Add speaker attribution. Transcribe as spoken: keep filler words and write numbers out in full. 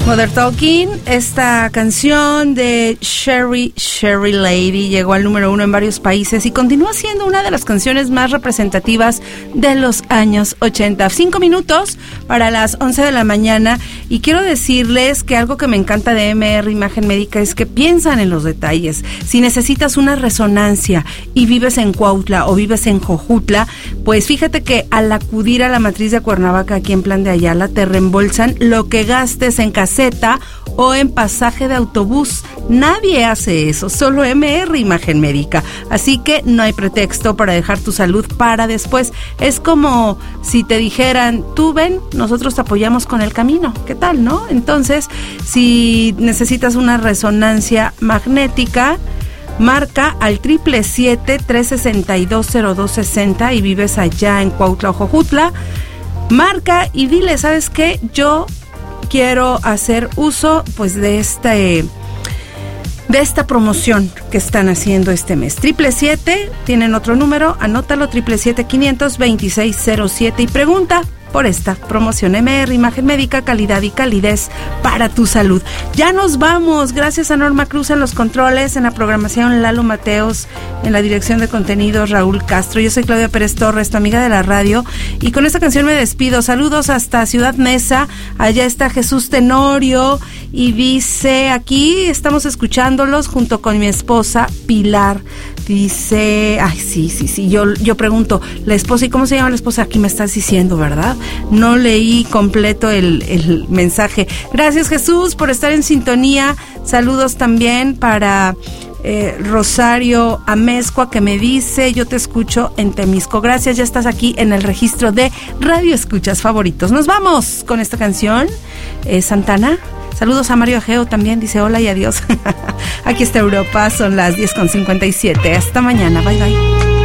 Speaker 1: Mother Talking, esta canción de Sherry, Sherry Lady llegó al número uno en varios países y continúa siendo una de las canciones más representativas de los años ochenta. Cinco minutos para las once de la mañana y quiero decirles que algo que me encanta de M R Imagen Médica es que piensan en los detalles. Si necesitas una resonancia y vives en Cuautla o vives en Jojutla, pues fíjate que al acudir a la matriz de Cuernavaca aquí en Plan de Ayala te reembolsan lo que gastes en caseta o en pasaje de autobús. Nadie hace eso, solo M R Imagen Médica. Así que no hay pretexto para dejar tu salud para después. Es como si te dijeran, tú ven, nosotros te apoyamos con el camino. ¿Qué tal, no? Entonces, si necesitas una resonancia magnética, marca al triple siete, tres sesenta y dos, cero dos sesenta y vives allá en Cuautla o Jojutla. Marca y dile, ¿sabes qué? Yo quiero hacer uso pues de este de esta promoción que están haciendo este mes. Triple siete, tienen otro número, anótalo, triple siete quinientos veintiséis cero siete y pregunta por esta promoción. M R Imagen Médica, calidad y calidez para tu salud. Ya nos vamos, gracias a Norma Cruz en los controles, en la programación Lalo Mateos, en la dirección de contenidos Raúl Castro. Yo soy Claudia Pérez Torres, tu amiga de la radio, y con esta canción me despido. Saludos hasta Ciudad Neza, allá está Jesús Tenorio y dice, aquí estamos escuchándolos junto con mi esposa Pilar. Dice, ay, sí, sí, sí, yo, yo pregunto, la esposa, ¿y cómo se llama la esposa? Aquí me estás diciendo, ¿verdad? No leí completo el, el mensaje. Gracias, Jesús, por estar en sintonía. Saludos también para eh, Rosario Amezcua, que me dice, yo te escucho en Temisco. Gracias, ya estás aquí en el registro de Radio Escuchas Favoritos. Nos vamos con esta canción, eh, Santana. Saludos a Mario Ageo también, dice hola y adiós. Aquí está Europa, son las diez con cincuenta y siete. Hasta mañana, bye bye.